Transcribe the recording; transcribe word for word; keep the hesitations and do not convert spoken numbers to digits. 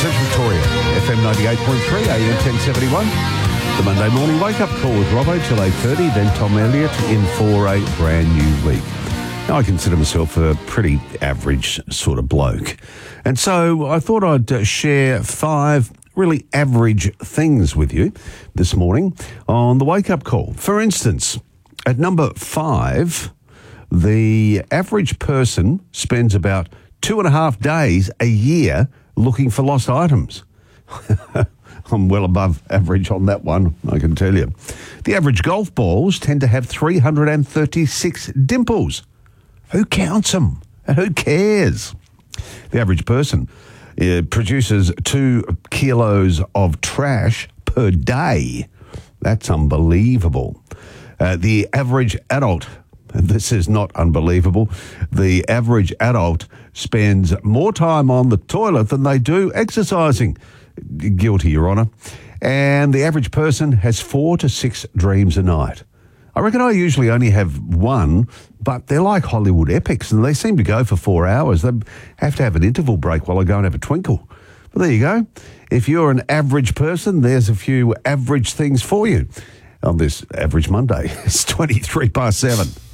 Central Victoria, F M ninety-eight point three, A M ten seventy-one. The Monday morning wake-up call with Robbo till eight thirty, then Tom Elliott in for a brand new week. Now, I consider myself a pretty average sort of bloke. And so I thought I'd uh, share five really average things with you this morning on the wake-up call. For instance, at number five, the average person spends about two and a half days a year looking for lost items. I'm well above average on that one, I can tell you. The average golf balls tend to have three hundred thirty-six dimples. Who counts them? And who cares? The average person uh, produces two kilos of trash per day. That's unbelievable. Uh, the average adult, this is not unbelievable, the average adult spends more time on the toilet than they do exercising. Guilty, Your Honour. And the average person has four to six dreams a night. I reckon I usually only have one, but they're like Hollywood epics and they seem to go for four hours. They have to have an interval break while I go and have a twinkle. But there you go. If you're an average person, there's a few average things for you on this average Monday. It's twenty-three past seven.